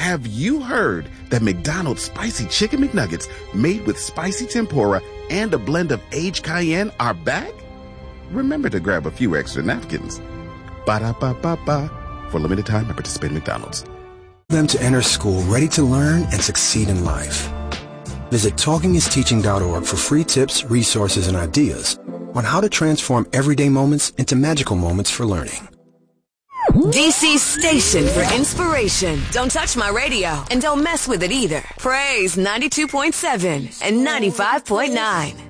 Have you heard that McDonald's Spicy Chicken McNuggets made with spicy tempura and a blend of aged cayenne are back? Remember to grab a few extra napkins. Ba-da-ba-ba-ba. For limited time at participating McDonald's. Them to enter school ready to learn and succeed in life. Visit talkingisteaching.org for free tips, resources, and ideas on how to transform everyday moments into magical moments for learning. DC's station for inspiration. Don't touch my radio and don't mess with it either. Praise 92.7 and 95.9.